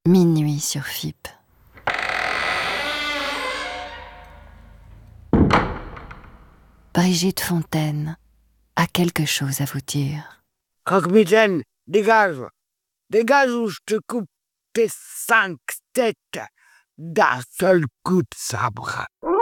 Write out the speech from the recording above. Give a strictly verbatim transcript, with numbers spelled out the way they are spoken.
Minuit sur F I P. Brigitte Fontaine a quelque chose à vous dire. Croque-mitaine, dégage! Dégage ou je te coupe tes cinq têtes d'un seul coup de sabre.